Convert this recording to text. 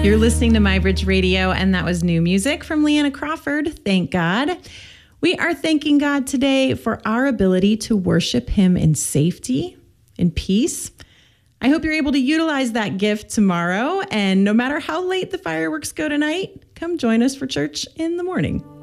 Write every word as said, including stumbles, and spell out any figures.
You're listening to MyBridge Radio, and that was new music from Leanna Crawford. Thank God. We are thanking God today for our ability to worship him in safety, in peace. I hope you're able to utilize that gift tomorrow, and no matter how late the fireworks go tonight, come join us for church in the morning.